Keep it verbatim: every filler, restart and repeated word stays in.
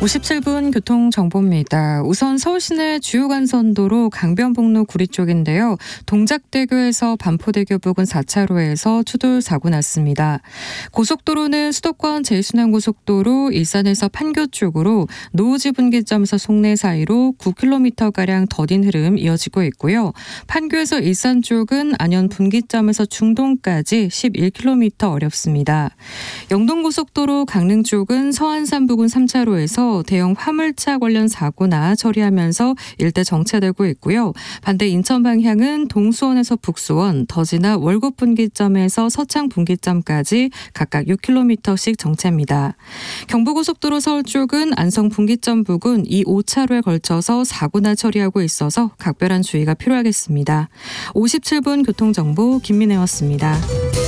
오십칠 분 교통정보입니다. 우선 서울시내 주요 간선도로 강변북로 구리 쪽인데요. 동작대교에서 반포대교 부근 사 차로에서 추돌 사고 났습니다. 고속도로는 수도권 제일순환고속도로 일산에서 판교 쪽으로 노우지 분기점에서 송내 사이로 구 킬로미터가량 더딘 흐름 이어지고 있고요. 판교에서 일산 쪽은 안현 분기점에서 중동까지 십일 킬로미터 어렵습니다. 영동고속도로 강릉 쪽은 서안산 부근 삼 차로에서 대형 화물차 관련 사고나 처리하면서 일대 정체되고 있고요. 반대 인천 방향은 동수원에서 북수원, 더 지나 월곡 분기점에서 서창 분기점까지 각각 육 킬로미터씩 정체입니다. 경부고속도로 서울 쪽은 안성 분기점 부근 이, 오 차로에 걸쳐서 사고나 처리하고 있어서 각별한 주의가 필요하겠습니다. 오십칠 분 교통정보 김민혜였습니다.